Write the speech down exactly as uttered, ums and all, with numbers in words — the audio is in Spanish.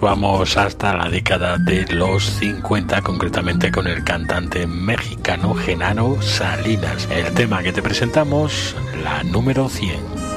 vamos hasta la década de los cincuenta, concretamente con el cantante mexicano Genaro Salinas. El tema que te presentamos, la número cien.